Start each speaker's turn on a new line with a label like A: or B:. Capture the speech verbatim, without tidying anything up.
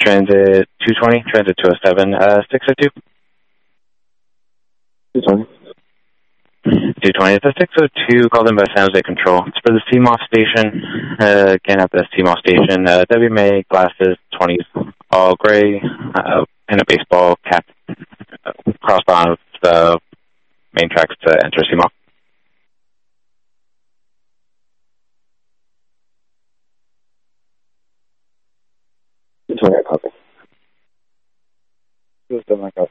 A: Transit two twenty, Transit two oh seven, uh, six oh two.
B: two twenty.
A: two twenty, it's a six oh two called in by San Jose Control. It's for the C M O F station. Uh, again, at the C M O F station, uh, W M A glasses, twenties, all gray, uh, and a baseball cap, uh, crossed on the main tracks to enter C M O F.
B: two twenty, I copy. Just done my copy.